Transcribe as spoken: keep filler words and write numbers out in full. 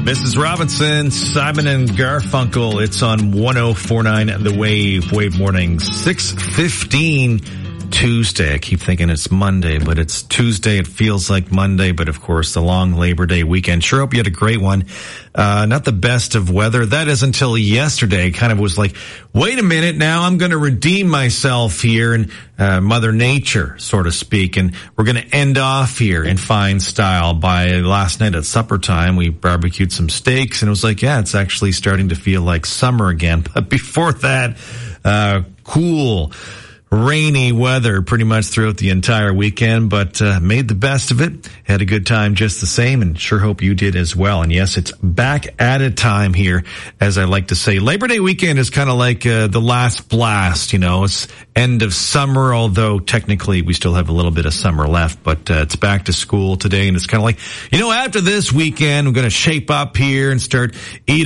Missus Robinson, Simon and Garfunkel. It's on one oh four point nine The Wave, Wave Mornings, six fifteen Tuesday. I keep thinking it's Monday, but it's Tuesday. It feels like Monday, but of course the long Labor Day weekend. Sure hope you had a great one. Uh, not the best of weather. That is until yesterday. Kind of was like, wait a minute now, I'm going to redeem myself here in uh, Mother Nature, so to speak. And we're going to end off here in fine style. By last night at supper time, we barbecued some steaks and it was like, yeah, it's actually starting to feel like summer again. But before that, uh, cool, rainy weather pretty much throughout the entire weekend, but uh, made the best of it. Had a good time just the same, and sure hope you did as well. And yes, it's back at a time here, as I like to say. Labor Day weekend is kind of like uh, the last blast, you know. It's end of summer, although technically we still have a little bit of summer left, but uh, it's back to school today, and it's kind of like, you know, after this weekend, we're going to shape up here and start eating